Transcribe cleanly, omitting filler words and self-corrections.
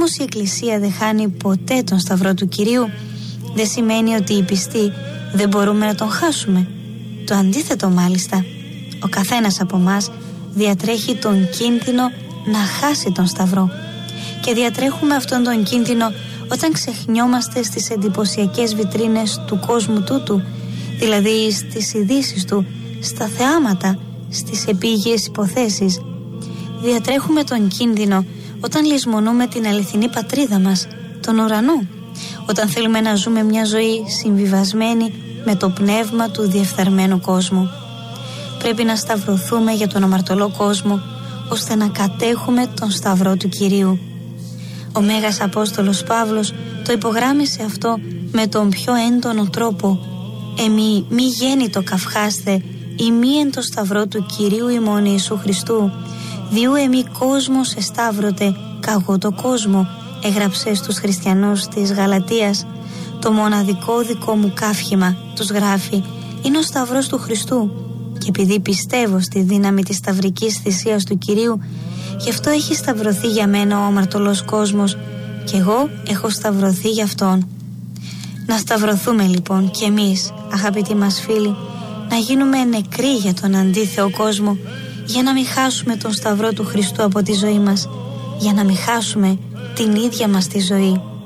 όμως η Εκκλησία δεν χάνει ποτέ τον Σταυρό του Κυρίου, δεν σημαίνει ότι οι πιστοί δεν μπορούμε να τον χάσουμε. Το αντίθετο μάλιστα. Ο καθένας από μας διατρέχει τον κίνδυνο να χάσει τον Σταυρό. Και διατρέχουμε αυτόν τον κίνδυνο όταν ξεχνιόμαστε στις εντυπωσιακές βιτρίνες του κόσμου τούτου, δηλαδή στις ειδήσεις του, στα θεάματα, στις επίγειες υποθέσεις. Διατρέχουμε τον κίνδυνο όταν λησμονούμε την αληθινή πατρίδα μας, τον ουρανό, όταν θέλουμε να ζούμε μια ζωή συμβιβασμένη με το πνεύμα του διεφθαρμένου κόσμου. Πρέπει να σταυρωθούμε για τον αμαρτωλό κόσμο, ώστε να κατέχουμε τον Σταυρό του Κυρίου. Ο Μέγας Απόστολος Παύλος το υπογράμμισε αυτό με τον πιο έντονο τρόπο. «Εμεί μη γέννητο καυχάστε, ημί εν το Σταυρό του Κυρίου ημών Ιησού Χριστού, διού εμεί κόσμος εσταύρωτε, καγώ το κόσμο», έγραψε στους χριστιανούς της Γαλατίας. «Το μοναδικό δικό μου καύχημα», τους γράφει, «είναι ο Σταυρός του Χριστού, και επειδή πιστεύω στη δύναμη της σταυρικής θυσίας του Κυρίου, γι' αυτό έχει σταυρωθεί για μένα ο αμαρτωλός κόσμος και εγώ έχω σταυρωθεί για αυτόν». Να σταυρωθούμε λοιπόν κι εμείς, αγαπητοί μας φίλοι, να γίνουμε νεκροί για τον αντίθεο κόσμο, για να μην χάσουμε τον Σταυρό του Χριστού από τη ζωή μας, για να μην χάσουμε την ίδια μας τη ζωή.